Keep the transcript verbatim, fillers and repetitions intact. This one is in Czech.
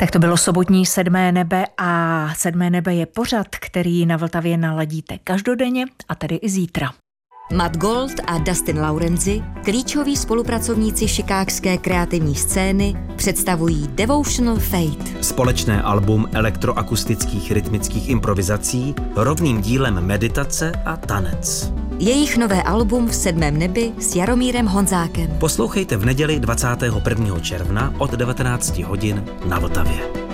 Tak to bylo sobotní Sedmé nebe a Sedmé nebe je pořad, který na Vltavě naladíte každodenně a tedy i zítra. Matt Gold a Dustin Laurenzi, klíčoví spolupracovníci chicagské kreativní scény, představují Devotional Fate. Společné album elektroakustických rytmických improvizací, rovným dílem meditace a tanec. Jejich nové album V sedmém nebi s Jaromírem Honzákem. Poslouchejte v neděli dvacátého prvního června od devatenácti hodin na Vltavě.